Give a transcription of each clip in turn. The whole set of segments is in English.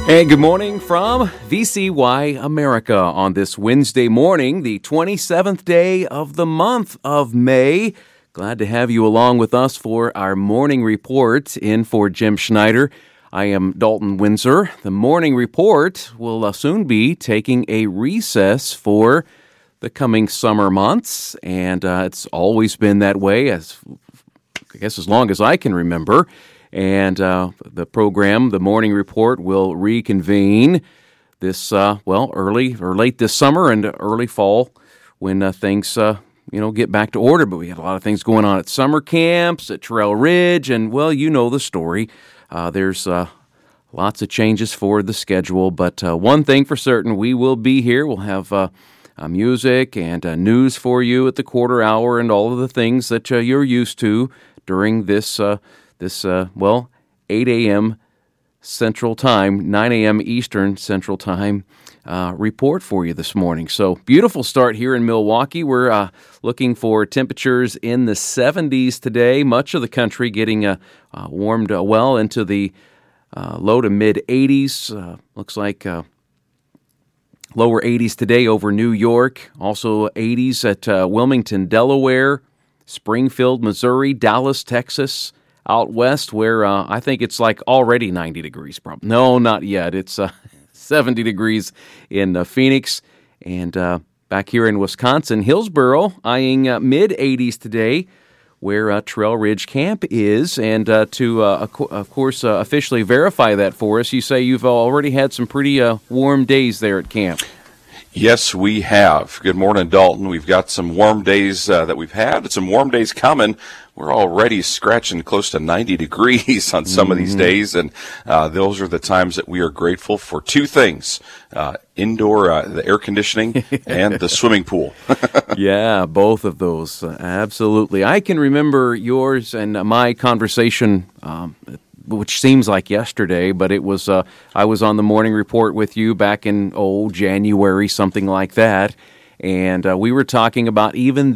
And good morning from VCY America on this Wednesday morning, the 27th day of the month of May. Glad to have you along with us for our morning report. In for Jim Schneider, I am Dalton Windsor. The morning report will soon be taking a recess for the coming summer months, and it's always been that way, as long as I can remember. And the program, the morning report, will reconvene this, early or late this summer and early fall when things, get back to order. But we had a lot of things going on at summer camps, at Trail Ridge, and, you know the story. There's lots of changes for the schedule, but one thing for certain, we will be here. We'll have music and news for you at the quarter hour and all of the things that you're used to during this 8 a.m. Central Time, 9 a.m. Eastern Central Time report for you this morning. So, beautiful start here in Milwaukee. We're looking for temperatures in the 70s today. Much of the country getting warmed well into the low to mid 80s. Looks like lower 80s today over New York. Also 80s at Wilmington, Delaware, Springfield, Missouri, Dallas, Texas. Out west, where I think it's like already 90 degrees. No, not yet. It's 70 degrees in Phoenix. And back here in Wisconsin, Hillsboro, eyeing mid-80s today, where Trail Ridge Camp is. And to, of course, officially verify that for us, you say you've already had some pretty warm days there at camp. Yes, we have. Good morning, Dalton. We've got some warm days that we've had, some warm days coming. We're already scratching close to 90 degrees on some of these days, and those are the times that we are grateful for two things, indoor, the air conditioning, and the swimming pool. Yeah, both of those, absolutely. I can remember yours and my conversation, which seems like yesterday, but it was I was on the morning report with you back in, January, something like that, and we were talking about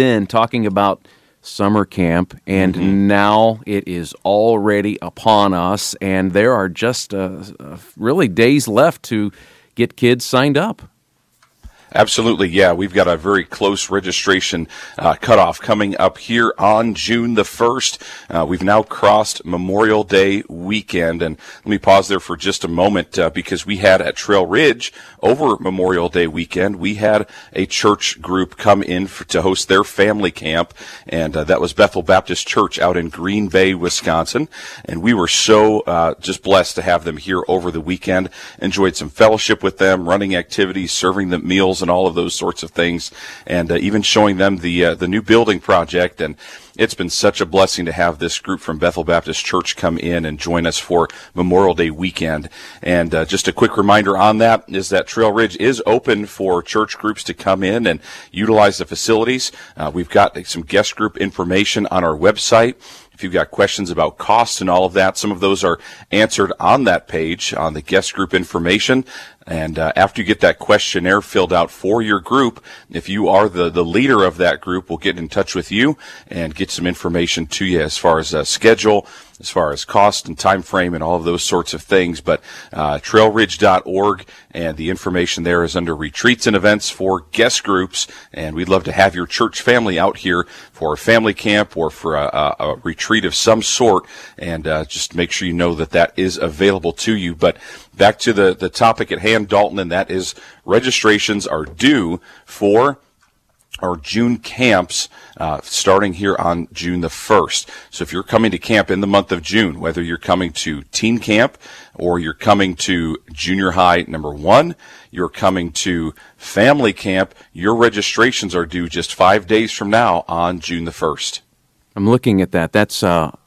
summer camp, and now it is already upon us, and there are just really days left to get kids signed up. Absolutely, yeah. We've got a very close registration cutoff coming up here on June the 1st. We've now crossed Memorial Day weekend, and let me pause there for just a moment because we had at Trail Ridge over Memorial Day weekend, we had a church group come in to host their family camp, and that was Bethel Baptist Church out in Green Bay, Wisconsin, and we were so just blessed to have them here over the weekend. Enjoyed some fellowship with them, running activities, serving them meals, and all of those sorts of things, and even showing them the new building project. And it's been such a blessing to have this group from Bethel Baptist Church come in and join us for Memorial Day weekend. And just a quick reminder on that is that Trail Ridge is open for church groups to come in and utilize the facilities. We've got some guest group information on our website. If you've got questions about costs and all of that, some of those are answered on that page on the guest group information. And after you get that questionnaire filled out for your group, if you are the leader of that group, we'll get in touch with you and get some information to you as far as schedule, as far as cost and time frame and all of those sorts of things. But trailridge.org, and the information there is under retreats and events for guest groups. And we'd love to have your church family out here for a family camp or for a retreat of some sort. And just make sure you know that is available to you. But back to the topic at hand, Dalton, and that is registrations are due for our June camps starting here on June the 1st. So if you're coming to camp in the month of June, whether you're coming to teen camp or you're coming to junior high number 1, you're coming to family camp, your registrations are due just 5 days from now on June the 1st. I'm looking at that. That's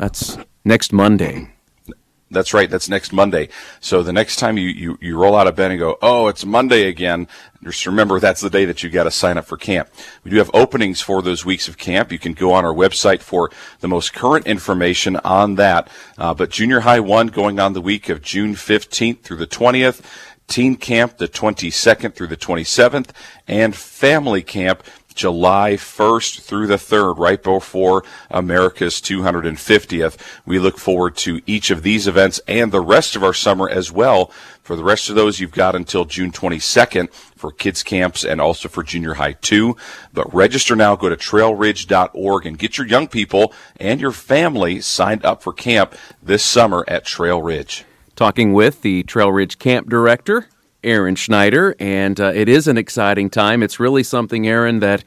next Monday. That's right. That's next Monday. So the next time you roll out of bed and go, oh, it's Monday again, just remember that's the day that you got to sign up for camp. We do have openings for those weeks of camp. You can go on our website for the most current information on that. But Junior High 1 going on the week of June 15th through the 20th. Teen Camp the 22nd through the 27th, and Family Camp July 1st through the 3rd, right before America's 250th. We look forward to each of these events and the rest of our summer as well. For the rest of those, you've got until June 22nd for kids camps and also for junior high too. But register now. Go to trailridge.org and get your young people and your family signed up for camp this summer at Trail Ridge. Talking with the Trail Ridge Camp Director, Aaron Schneider, and it is an exciting time. It's really something, Aaron, that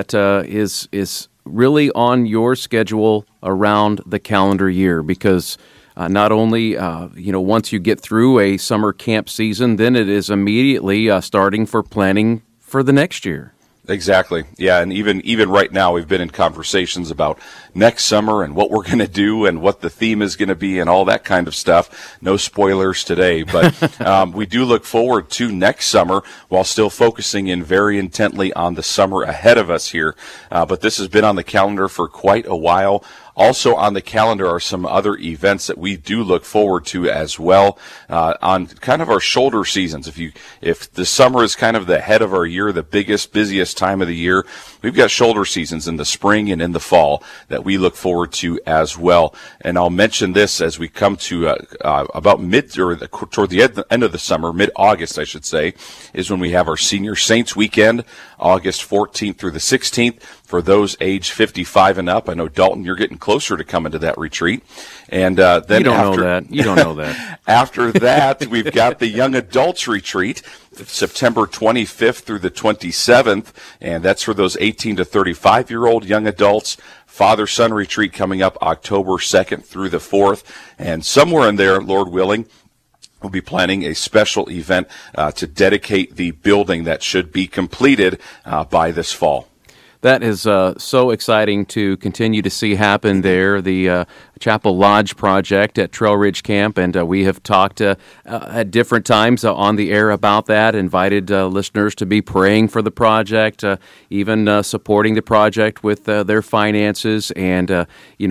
is really on your schedule around the calendar year, because not only once you get through a summer camp season, then it is immediately starting for planning for the next year. Exactly. Yeah, and even right now we've been in conversations about next summer and what we're going to do and what the theme is going to be and all that kind of stuff. No spoilers today, but we do look forward to next summer while still focusing in very intently on the summer ahead of us here. But this has been on the calendar for quite a while. Also on the calendar are some other events that we do look forward to as well on kind of our shoulder seasons. If the summer is kind of the head of our year, the busiest time of the year, we've got shoulder seasons in the spring and in the fall that we look forward to as well. And I'll mention this as we come to about toward the end of the summer, mid-August, I should say, is when we have our Senior Saints Weekend, August 14th through the 16th. For those age 55 and up. I know, Dalton, you're getting closer to coming to that retreat. And then You don't know that. After that, we've got the Young Adults Retreat, September 25th through the 27th, and that's for those 18 to 35-year-old young adults. Father-Son Retreat coming up October 2nd through the 4th. And somewhere in there, Lord willing, we'll be planning a special event to dedicate the building that should be completed by this fall. That is so exciting to continue to see happen there, the Chapel Lodge project at Trail Ridge Camp, and we have talked at different times on the air about that, invited listeners to be praying for the project, even supporting the project with their finances, and,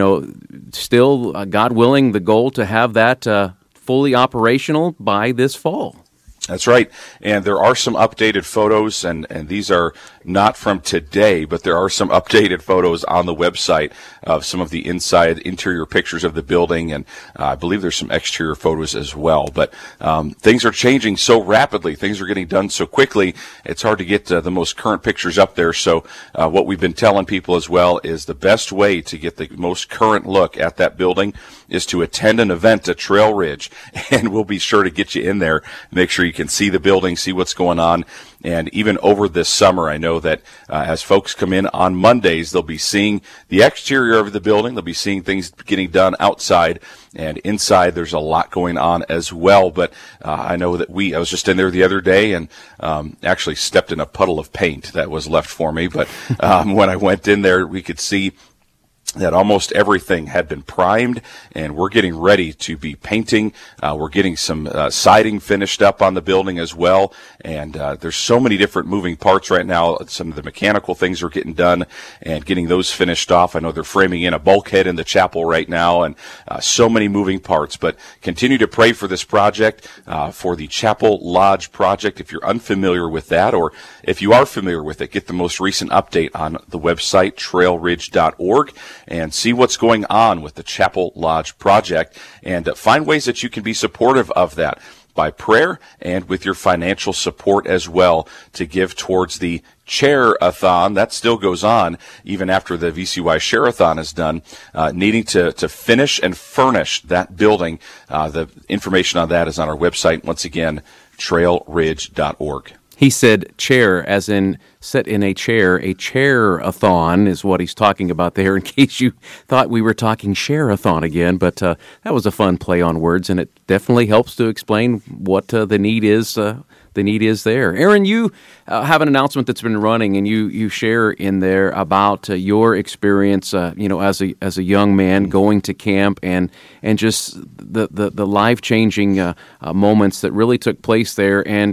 still, God willing, the goal to have that fully operational by this fall. That's right. And there are some updated photos, and these are not from today, but there are some updated photos on the website of some of the interior pictures of the building, and I believe there's some exterior photos as well. But things are changing so rapidly. Things are getting done so quickly. It's hard to get the most current pictures up there. So what we've been telling people as well is the best way to get the most current look at that building is to attend an event at Trail Ridge, and we'll be sure to get you in there, make sure you can see the building, see what's going on. And even over this summer, I know that as folks come in on Mondays, they'll be seeing the exterior of the building. They'll be seeing things getting done outside, and inside there's a lot going on as well. But I know that I was just in there the other day and actually stepped in a puddle of paint that was left for me. But when I went in there, we could see that almost everything had been primed, and we're getting ready to be painting. We're getting some siding finished up on the building as well, and there's so many different moving parts right now. Some of the mechanical things are getting done and getting those finished off. I know they're framing in a bulkhead in the chapel right now, and so many moving parts. But continue to pray for this project, for the Chapel Lodge project. If you're unfamiliar with that, or if you are familiar with it, get the most recent update on the website, trailridge.org. and see what's going on with the Chapel Lodge project, and find ways that you can be supportive of that by prayer and with your financial support as well to give towards the Chair-a-thon. That still goes on even after the VCY Share-a-thon is done, needing to finish and furnish that building. The information on that is on our website. Once again, trailridge.org. He said chair, as in sit in a chair. A chair-a-thon is what he's talking about there, in case you thought we were talking share-a-thon again. But that was a fun play on words, and it definitely helps to explain what the need is. The need is there. Aaron, you have an announcement that's been running, and you share in there about your experience, as a young man going to camp, and just the life-changing moments that really took place there. And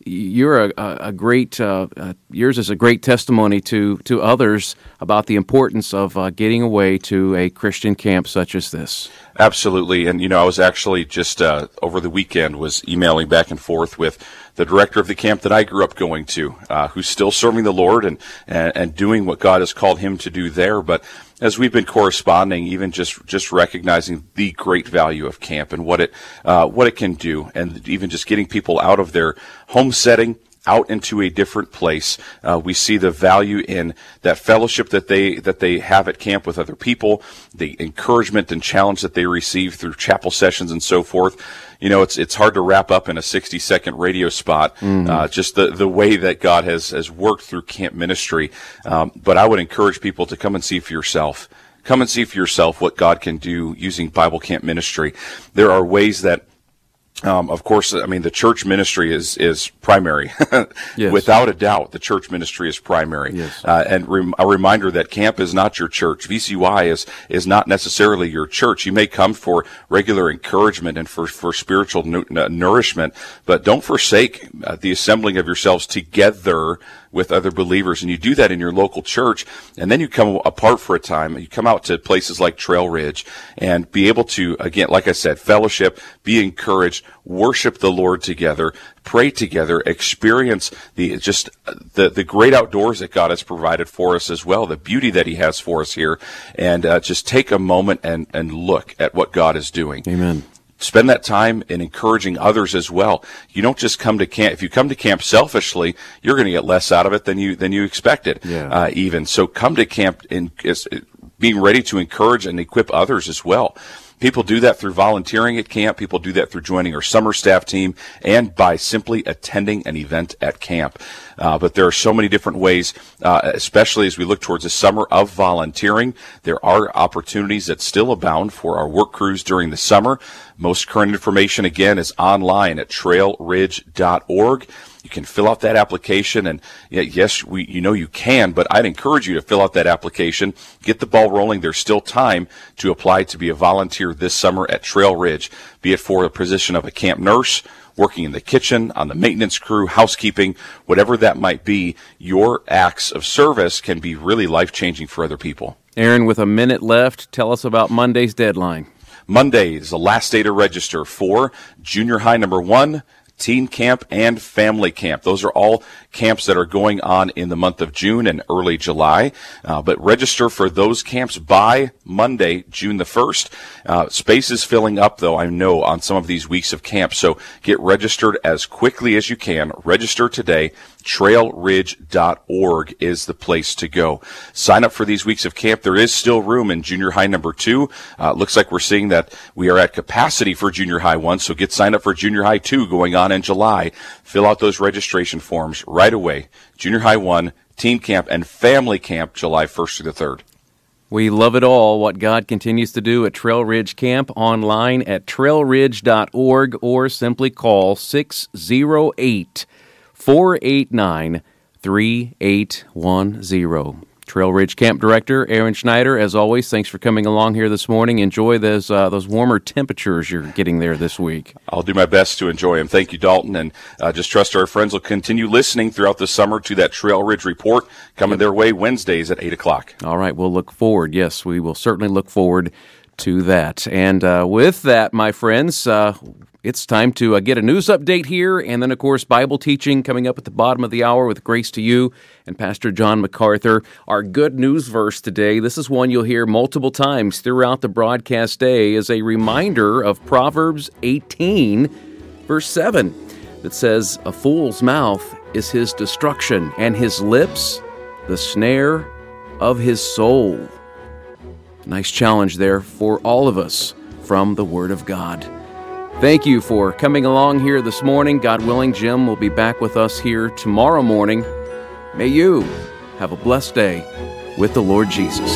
you're a great, yours is a great testimony to others about the importance of getting away to a Christian camp such as this. Absolutely. And, I was actually just over the weekend was emailing back and forth with the director of the camp that I grew up going to, who's still serving the Lord and doing what God has called him to do there. But as we've been corresponding, even just recognizing the great value of camp and what it can do, and even just getting people out of their home setting, out into a different place. We see the value in that fellowship that they have at camp with other people, the encouragement and challenge that they receive through chapel sessions and so forth. It's hard to wrap up in a 60-second radio spot, just the way that God has worked through camp ministry. But I would encourage people to come and see for yourself. Come and see for yourself what God can do using Bible camp ministry. There are ways that of course, the church ministry is primary. Yes. Without a doubt, the church ministry is primary. Yes. And a reminder that camp is not your church. VCY is not necessarily your church. You may come for regular encouragement and for spiritual nourishment, but don't forsake the assembling of yourselves together with other believers. And you do that in your local church, and then you come apart for a time. You come out to places like Trail Ridge and be able to, again, like I said, fellowship, be encouraged, worship the Lord together, pray together, experience the great outdoors that God has provided for us as well, the beauty that he has for us here, and just take a moment and look at what God is doing. Amen. Spend that time in encouraging others as well. You don't just come to camp. If you come to camp selfishly, you're going to get less out of it than you expected. Yeah. Even so, come to camp being ready to encourage and equip others as well. People do that through volunteering at camp. People do that through joining our summer staff team and by simply attending an event at camp. But there are so many different ways, especially as we look towards the summer of volunteering. There are opportunities that still abound for our work crews during the summer. Most current information, again, is online at trailridge.org. You can fill out that application, and yes, you can, but I'd encourage you to fill out that application. Get the ball rolling. There's still time to apply to be a volunteer this summer at Trail Ridge, be it for a position of a camp nurse, working in the kitchen, on the maintenance crew, housekeeping, whatever that might be. Your acts of service can be really life-changing for other people. Aaron, with a minute left, tell us about Monday's deadline. Monday is the last day to register for junior high number 1, teen camp, and family camp. Those are all camps that are going on in the month of June and early July. But register for those camps by Monday, June the 1st. Space is filling up, though, I know, on some of these weeks of camp. So get registered as quickly as you can. Register today. Trailridge.org is the place to go. Sign up for these weeks of camp. There is still room in junior high number 2. Looks like we're seeing that we are at capacity for junior high 1, so get signed up for junior high 2 going on in July. Fill out those registration forms right away. Junior high 1, teen camp, and family camp July 1st through the 3rd. We love it all, what God continues to do at Trail Ridge Camp, online at trailridge.org, or simply call 608-489-3810. Trail Ridge Camp Director Aaron Schneider, as always, thanks for coming along here this morning. Enjoy those warmer temperatures you're getting there this week. I'll do my best to enjoy them. Thank you, Dalton, and just trust our friends will continue listening throughout the summer to that Trail Ridge Report coming their way Wednesdays at 8 o'clock. All right, we'll look forward. Yes, we will certainly look forward to that. And with that, my friends, it's time to get a news update here, and then, of course, Bible teaching coming up at the bottom of the hour with Grace to You and Pastor John MacArthur. Our good news verse today, this is one you'll hear multiple times throughout the broadcast day, is a reminder of Proverbs 18, verse 7, that says, "A fool's mouth is his destruction, and his lips the snare of his soul." Nice challenge there for all of us from the Word of God. Thank you for coming along here this morning. God willing, Jim will be back with us here tomorrow morning. May you have a blessed day with the Lord Jesus.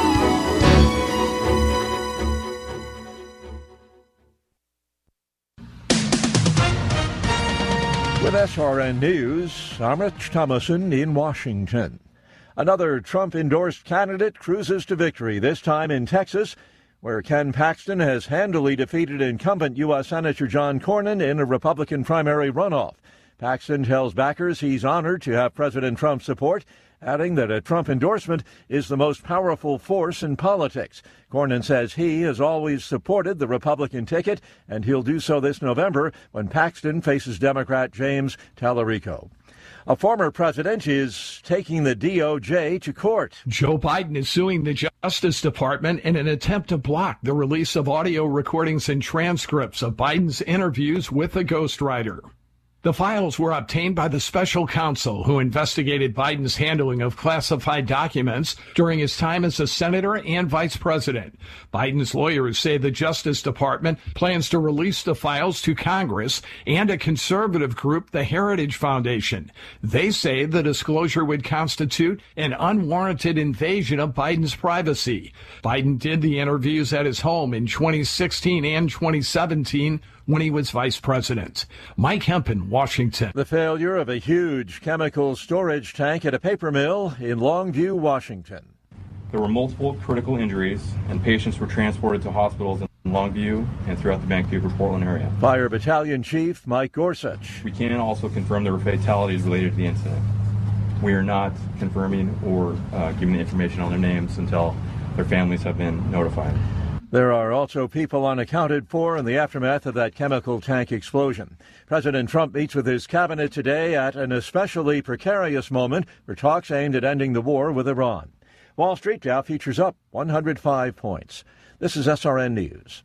With SRN News, I'm Rich Thomason in Washington. Another Trump-endorsed candidate cruises to victory, this time in Texas, where Ken Paxton has handily defeated incumbent U.S. Senator John Cornyn in a Republican primary runoff. Paxton tells backers he's honored to have President Trump's support, adding that a Trump endorsement is the most powerful force in politics. Cornyn says he has always supported the Republican ticket, and he'll do so this November when Paxton faces Democrat James Tallarico. A former president is taking the DOJ to court. Joe Biden is suing the Justice Department in an attempt to block the release of audio recordings and transcripts of Biden's interviews with a ghostwriter. The files were obtained by the special counsel who investigated Biden's handling of classified documents during his time as a senator and vice president. Biden's lawyers say the Justice Department plans to release the files to Congress and a conservative group, the Heritage Foundation. They say the disclosure would constitute an unwarranted invasion of Biden's privacy. Biden did the interviews at his home in 2016 and 2017 when he was vice president. Mike Hempen, Washington. The failure of a huge chemical storage tank at a paper mill in Longview, Washington. There were multiple critical injuries, and patients were transported to hospitals in Longview and throughout the Vancouver-Portland area. Fire Battalion Chief Mike Gorsuch. We can also confirm there were fatalities related to the incident. We are not confirming or giving the information on their names until their families have been notified. There are also people unaccounted for in the aftermath of that chemical tank explosion. President Trump meets with his cabinet today at an especially precarious moment for talks aimed at ending the war with Iran. Wall Street Dow futures up 105 points. This is SRN News.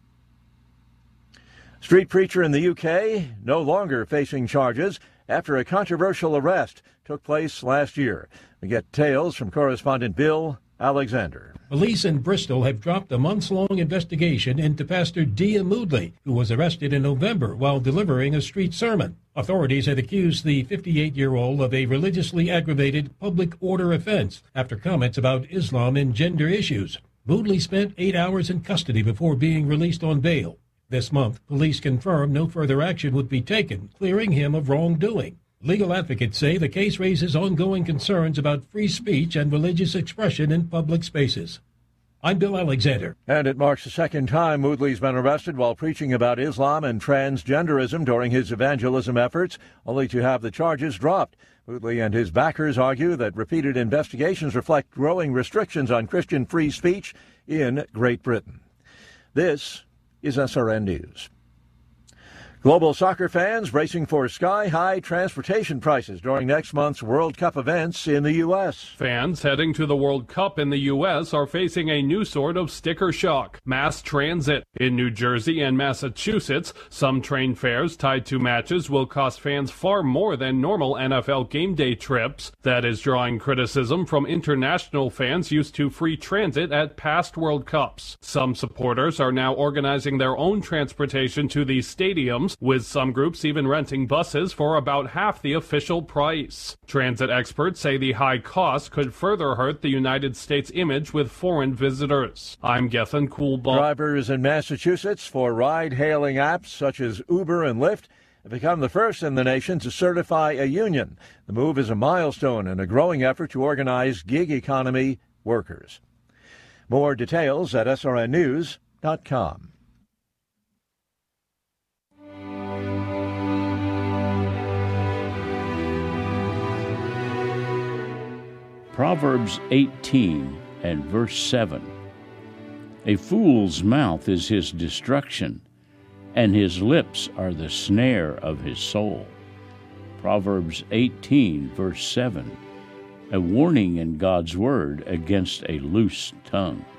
Street preacher in the UK no longer facing charges after a controversial arrest took place last year. We get tales from correspondent Bill Alexander. Police in Bristol have dropped a months-long investigation into Pastor Dia Moodley, who was arrested in November while delivering a street sermon. Authorities had accused the 58-year-old of a religiously aggravated public order offense after comments about Islam and gender issues. Moodley spent 8 hours in custody before being released on bail. This month, police confirmed no further action would be taken, clearing him of wrongdoing. Legal advocates say the case raises ongoing concerns about free speech and religious expression in public spaces. I'm Bill Alexander. And it marks the second time Moodley's been arrested while preaching about Islam and transgenderism during his evangelism efforts, only to have the charges dropped. Moodley and his backers argue that repeated investigations reflect growing restrictions on Christian free speech in Great Britain. This is SRN News. Global soccer fans racing for sky-high transportation prices during next month's World Cup events in the U.S. Fans heading to the World Cup in the U.S. are facing a new sort of sticker shock, mass transit. In New Jersey and Massachusetts, some train fares tied to matches will cost fans far more than normal NFL game day trips. That is drawing criticism from international fans used to free transit at past World Cups. Some supporters are now organizing their own transportation to these stadiums, with some groups even renting buses for about half the official price. Transit experts say the high cost could further hurt the United States' image with foreign visitors. I'm Gethin Coolbaum. Drivers in Massachusetts for ride-hailing apps such as Uber and Lyft have become the first in the nation to certify a union. The move is a milestone in a growing effort to organize gig economy workers. More details at srnnews.com. Proverbs 18 and verse 7. A fool's mouth is his destruction, and his lips are the snare of his soul. Proverbs 18 verse 7. A warning in God's word against a loose tongue.